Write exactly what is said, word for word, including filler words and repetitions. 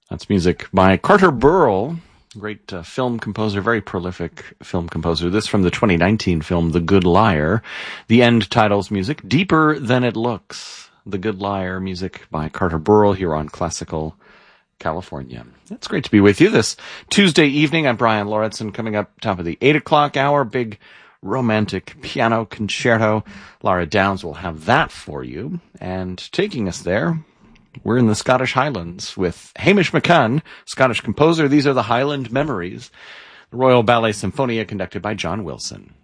That's music by Carter Burwell, great uh, film composer, very prolific film composer. This from the twenty nineteen film The Good Liar. The end titles music, Deeper Than It Looks. The Good Liar, music by Carter Burwell here on Classical California. It's great to be with you this Tuesday evening. I'm Brian Lauritsen, coming up top of the eight o'clock hour. Big romantic piano concerto. Laura Downs will have that for you. And taking us there, we're in the Scottish Highlands with Hamish McCunn, Scottish composer. These are the Highland Memories, the Royal Ballet Symphonia conducted by John Wilson.